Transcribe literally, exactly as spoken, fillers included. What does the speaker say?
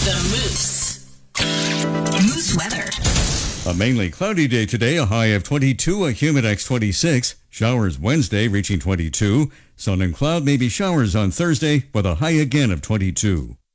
The Moose. Moose weather. A mainly cloudy day today, a high of twenty-two, a humidex twenty-six. Showers Wednesday reaching twenty-two. Sun and cloud, maybe showers on Thursday with a high again of twenty-two.